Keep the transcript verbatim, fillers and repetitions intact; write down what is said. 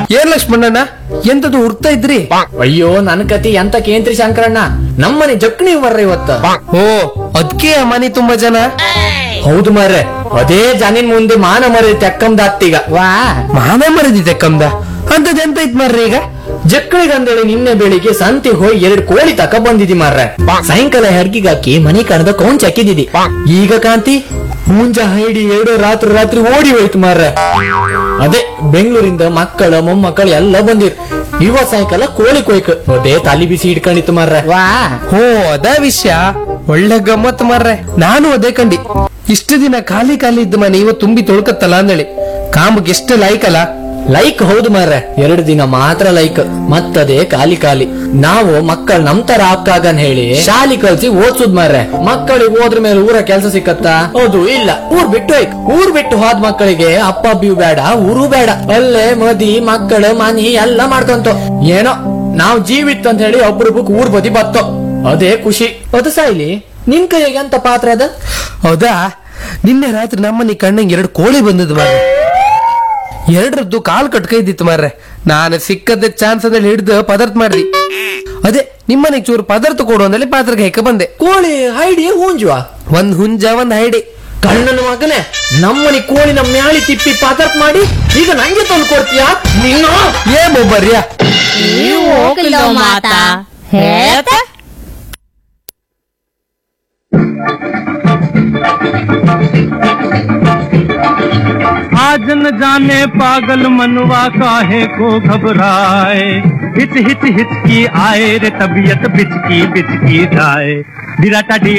ಏನ್ ಲಕ್ಷ್ಮಣ್ಣಣ್ಣ ಎಂತದು ಹುಡ್ತಾ ಇದ್ರಿ? ಅಯ್ಯೋ ನನ್ ಕತಿ ಎಂತ ಕೇಂದ್ರಿ ಶಂಕರಣ್ಣ, ನಮ್ಮನೆ ಜಕ್ನಿ ಮರ್ರ ಇವತ್ತ. ಓ ಅದ್ಕೆ ಆ ಮನೆ ತುಂಬಾ ಜನ. ಹೌದು ಮಾರ್ರೆ, ಅದೇ ಜನಿನ್ ಮುಂದೆ ಮಾನ ಮರಿ ತೆಕ್ಕಂದ ಅತ್ತೀಗ. ವಾ ಮಾನ ಮರದಿದೆ ಕಮ್ದ ಅಂತದ್ ಎಂತ ಇತ್ ಮಾರ್ರಿ ಈಗ? ಜಕ್ಕಳಿಗಂದೇಳಿ ನಿನ್ನೆ ಬೆಳಿಗ್ಗೆ ಸಂತೆ ಹೋಗಿ ಎರಡು ಕೋಳಿ ತಕ ಬಂದಿದಿ ಮಾರ್ರೆ. ಸಾಯಂಕಾಲ ಹೆರ್ಗಿಗಾಕಿ ಮನಿ ಕಣದ ಕೌಂಚ್ ಹಾಕಿದಿದಿ. ಈಗ ಕಾಂತಿ ಮುಂಜ ಹೈಡಿ ಎರಡು ರಾತ್ರಿ ರಾತ್ರಿ ಓಡಿ ಹೋಯ್ತು ಮಾರ್ರೆ. ಅದೇ ಬೆಂಗಳೂರಿಂದ ಮಕ್ಕಳ ಮೊಮ್ಮಕ್ಕಳು ಎಲ್ಲ ಬಂದಿರ್. ಇವ ಸಾಯಂಕಾಲ ಕೋಳಿ ಕೊಯ್ಕ ಅದೇ ತಲಿ ಬಿಸಿ ಇಟ್ಕೊಂಡಿತ್ತು ಮಾರ್ರೆ. ವಾ ಹೋ ಅದ ವಿಷಯ. ಒಳ್ಳೆ ಗಮ್ಮತ್ ಮಾರ್ರೆ. ನಾನು ಅದೇ ಕಂಡಿ. ಇಷ್ಟು ದಿನ ಖಾಲಿ ಖಾಲಿ ಇದ್ದ ಮನೆ ಇವ ತುಂಬಿ ತೊಳ್ಕತ್ತಲ್ಲ ಅಂದೇಳಿ ಕಾಂಬಕ್ಕೆ ಎಷ್ಟು ಲೈಕ್ ಅಲ್ಲ. ಲೈಕ್ ಹೌದು ಮಾರ್ರೆ, ಎರಡು ದಿನ ಮಾತ್ರ ಲೈಕ್, ಮತ್ತದೇ ಖಾಲಿ ಖಾಲಿ. ನಾವು ಮಕ್ಕಳು ನಮ್ ತರ ಆಗ್ತಾಗನ್ ಹೇಳಿ ಶಾಲಿ ಕಲ್ಸಿ ಓದ್ಸುದ್ ಮಾರ್ರೆ. ಮಕ್ಕಳಿಗೆ ಹೋದ್ರ ಮೇಲೆ ಊರ ಕೆಲ್ಸ ಸಿಕ್ಕತ್ತಾ? ಹೌದು ಇಲ್ಲ. ಊರ್ ಬಿಟ್ಟು ಹೋಯ್ಕ್. ಊರ್ ಬಿಟ್ಟು ಹೋದ ಮಕ್ಕಳಿಗೆ ಅಪ್ಪ ಅಬ್ಬಿಯು ಬೇಡ, ಊರು ಬೇಡ, ಅಲ್ಲೇ ಮದಿ ಮಕ್ಕಳು ಮನಿ ಎಲ್ಲ ಮಾಡ್ಕೊಂತ ಏನೋ ನಾವ್ ಜೀವಿತ್ ಅಂತ ಹೇಳಿ ಒಬ್ರೊಬ್ಬಕ್ ಊರ್ ಬದಿ ಬತ್ತೋ, ಅದೇ ಖುಷಿ. ಅದು ಸಾಯ್ಲಿ ನಿನ್ ಕೈಗೆ ಎಂತ ಪಾತ್ರ ಅದ? ಹೌದಾ, ನಿನ್ನೆ ರಾತ್ರಿ ನಮ್ಮನಿ ಕಣ್ಣಂಗೆ ಎರಡು ಕೋಳಿ ಬಂದದ್ದು ಮಾರ್ರೆ. ಎರಡರದ್ದು ಕಾಲ್ ಕಟ್ಕೈದಿತ್ತು ಮಾರ್ರೆ. ನಾನು ಸಿಕ್ಕದ ಚಾನ್ಸ್ ಅದಲ್ಲಿ ಹಿಡಿದು ಪದಾರ್ಥ ಮಾಡ್ದಿ. ಅದೇ ನಿಮ್ಮನೆಗೆ ಚೂರು ಪದಾರ್ಥ ಕೊಡು ಅಂದಲ್ಲಿ ಪಾತ್ರಕ್ಕೆ ಹೆಕ್ಕ ಬಂದೆ. ಕೋಳಿ ಹೈಡಿ ಹೂಂಜುವ ಒಂದ್ ಹುಂಜ ಒಂದ್ ಹೈಡಿ. ಕಣ್ಣನ ಮಗನೇ, ನಮ್ಮನಿ ಕೋಳಿ ನಮ್ಮ ಮ್ಯಾಳಿ ತಿಪ್ಪಿ ಪಾತರ್ಪ್ ಮಾಡಿ ಈಗ ನಂಗೆ ತಂದು ಕೊಡ್ತೀಯಾ ನೀನು? ಏ ಮೊಬ್ಬರ್ಯಾ, ನೀವು ಹೋಗಿಲ್ಲೋ ಮಾತಾ ಹೇಳ್ತ. आज न जाने पागल मनवा काहे को घबराए, हित हित हित की आए रे तबीयत बिचकी बिचकी जाए, धीराटा डी